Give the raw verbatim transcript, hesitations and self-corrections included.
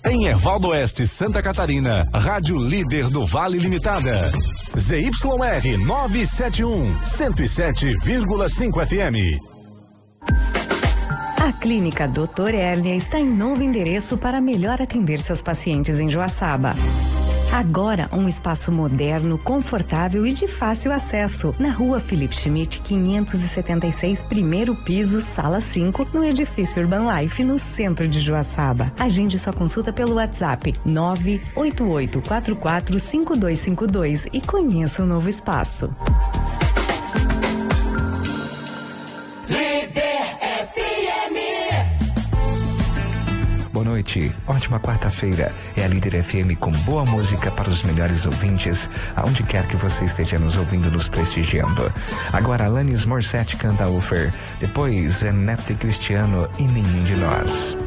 Em Ervaldo Oeste, Santa Catarina, Rádio Líder do Vale Limitada. Z Y R novecentos e setenta e um, cento e sete vírgula cinco F M. A Clínica doutor Hérnia está em novo endereço para melhor atender seus pacientes em Joaçaba. Agora, um espaço moderno, confortável e de fácil acesso. Na rua Felipe Schmidt, quinhentos e setenta e seis, primeiro piso, sala cinco, no edifício Urban Life, no centro de Joaçaba. Agende sua consulta pelo WhatsApp nove oito oito quatro quatro cinco dois cinco dois e conheça o novo espaço. Boa noite, ótima quarta-feira. É a Líder F M com boa música para os melhores ouvintes, aonde quer que você esteja nos ouvindo, nos prestigiando. Agora Alanis Morissette canta Ufer, depois é Neto e Cristiano e Nenhum de Nós.